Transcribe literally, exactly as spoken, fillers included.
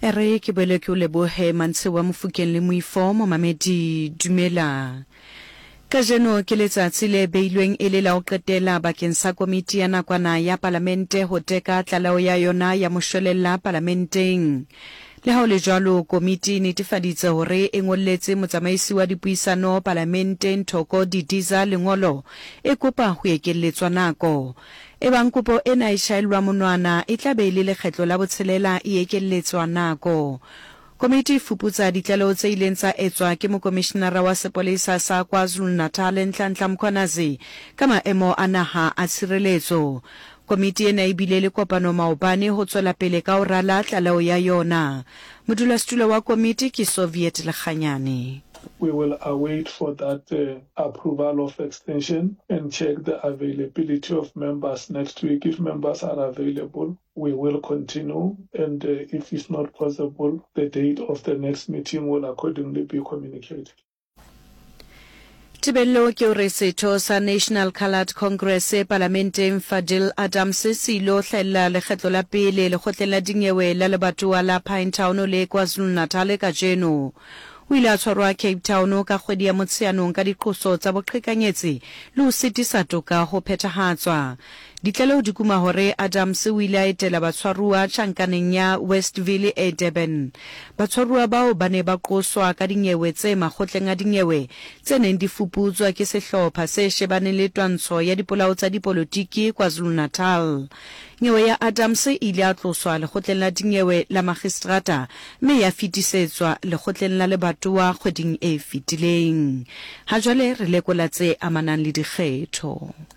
Ere ke bele ke o lebohe Mantshe wa Mofokeng le Moifo Mamedi dumela. Kajeno ke letsatsi le beilweng e le la o qetela bakeng sa komiti ya nakwana ya Palamente ho teka tlalao ya yona ya moshwelella Parlamenteng. Le ha o le jwalo komiti netefaditse hore e ngolletse motsamaisi wa dipuisano Parlamenteng Thoko Didiza lengolo e kopa ho ekelletswa nako. Ebang kopo ena e shaelwa monwana e tla be le lekgetlo la botshelela e ekelletswa nako. Komiti e fuputsa ditlaleho tse ileng tsa etswa ke mokomishenara wa sepolesa sa KwaZulu-Natal Nhlanhla Mkhwanazi ka maemo a naha a tshireletso. Komiti ena e bile le kopano maobane ho tswela pele ka ho rala tlaleho ya yona. Modulasetulo wa komiti ke Soviet Lekganyane. We will await for that uh, approval of extension and check the availability of members next week. If members are available, we will continue, and uh, if it's not possible, the date of the next meeting will accordingly be communicated. Tibello ke re setho sa National Coloured Congress e Parlamenteng Fadil Adams silo hlella lekgetlo la pele le khotlela dinyewe la lebatowa la Pinetown le KwaZulu-Natal ka jeno. O ile a tshwarwa Cape Town ka kgwedi ya Motsheanong ka diqoso tsa boqhekanyetsi le ho sitisa toka ho phethahatswa. Ditlaleho di kuma hore Adams o ile a etela batshwaruwa tjhankaneng ya Westville e Durban. Batshwaruwa bao ba ne ba qoswa ka dinyewe tse makgotleng a dinyewe tse neng di fuputswa ke sehlopha se shebaneng le twantsho ya dipolao tsa dipolotiki KwaZulu-Natal. Nyewe ya Adams ile a tloswa lekgotleng la dinyewe la magistrata mme ya fitisetswa lekgotleng la lebatowa kgweding e fetileng. Ha jwale re lekola tse amanang le dikgetho.